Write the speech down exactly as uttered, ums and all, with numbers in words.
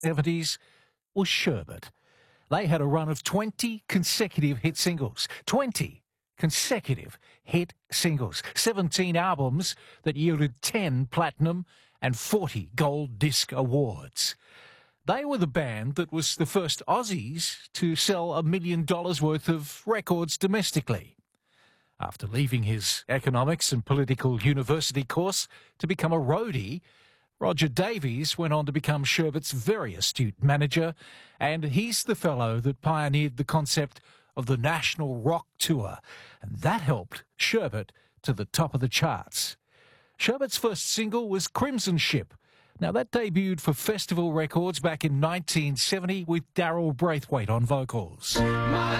seventies was Sherbet. They had a run of twenty consecutive hit singles. twenty consecutive hit singles. seventeen albums that yielded ten platinum and forty gold disc awards. They were the band that was the first Aussies to sell a million dollars worth of records domestically. After leaving his economics and political university course to become a roadie, Roger Davies went on to become Sherbet's very astute manager, and he's the fellow that pioneered the concept of the National Rock Tour, and that helped Sherbet to the top of the charts. Sherbet's first single was Crimson Ship. Now, that debuted for Festival Records back in nineteen seventy with Daryl Braithwaite on vocals. My